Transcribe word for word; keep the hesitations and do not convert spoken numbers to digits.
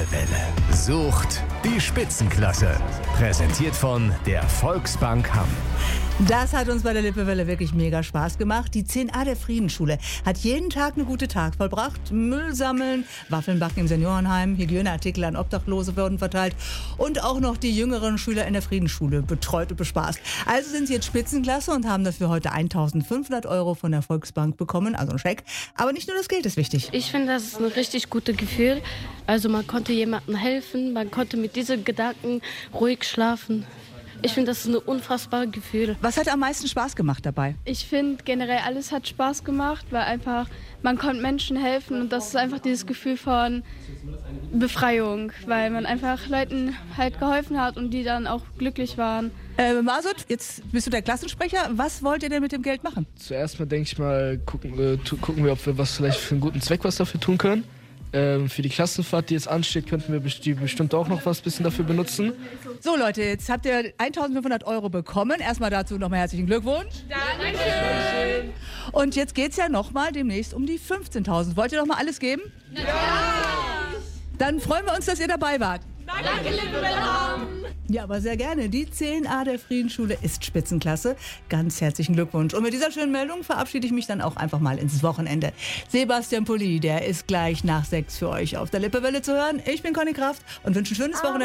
Lippewelle sucht die Spitzenklasse. Präsentiert von der Volksbank Hamm. Das hat uns bei der Lippewelle wirklich mega Spaß gemacht. Die zehn a der Friedensschule hat jeden Tag eine gute Tat vollbracht. Müll sammeln, Waffeln backen im Seniorenheim, Hygieneartikel an Obdachlose wurden verteilt und auch noch die jüngeren Schüler in der Friedensschule betreut und bespaßt. Also sind sie jetzt Spitzenklasse und haben dafür heute eintausendfünfhundert Euro von der Volksbank bekommen, also ein Scheck. Aber nicht nur das Geld ist wichtig. Ich finde, das ist ein richtig gutes Gefühl. Also man konnte jemandem helfen, man konnte mit diesen Gedanken ruhig schlafen. Ich finde, das ist ein unfassbares Gefühl. Was hat am meisten Spaß gemacht dabei? Ich finde generell alles hat Spaß gemacht, weil einfach man konnte Menschen helfen und das ist einfach dieses Gefühl von Befreiung, weil man einfach Leuten halt geholfen hat und die dann auch glücklich waren. Äh, Masud, jetzt bist du der Klassensprecher. Was wollt ihr denn mit dem Geld machen? Zuerst mal denke ich mal, gucken, äh, tu, gucken wir, ob wir was vielleicht für einen guten Zweck was dafür tun können. Ähm, für die Klassenfahrt, die jetzt ansteht, könnten wir besti- bestimmt auch noch was bisschen dafür benutzen. So Leute, jetzt habt ihr eintausendfünfhundert Euro bekommen. Erstmal dazu nochmal herzlichen Glückwunsch. Dankeschön. Und jetzt geht's ja nochmal demnächst um die fünfzehntausend. Wollt ihr noch mal alles geben? Ja! Dann freuen wir uns, dass ihr dabei wart. Danke, Lippewelle Hamm! Ja, aber sehr gerne. Die zehn a der Friedensschule ist Spitzenklasse. Ganz herzlichen Glückwunsch. Und mit dieser schönen Meldung verabschiede ich mich dann auch einfach mal ins Wochenende. Sebastian Pulli, der ist gleich nach sechs für euch auf der Lippewelle zu hören. Ich bin Conny Kraft und wünsche ein schönes Wochenende.